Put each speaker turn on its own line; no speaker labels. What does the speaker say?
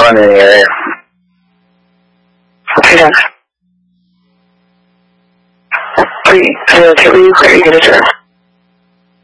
around in the area.
Okay, then. Are you okay? Are you going to drive?